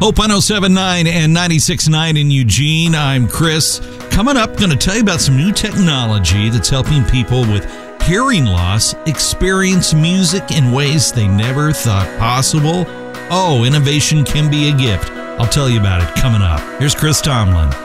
Hope 107.9 and 96.9 in Eugene. I'm Chris. Coming up, going to tell you about some new technology that's helping people with hearing loss experience music in ways they never thought possible. Oh, innovation can be a gift. I'll tell you about it coming up. Here's Chris Tomlin.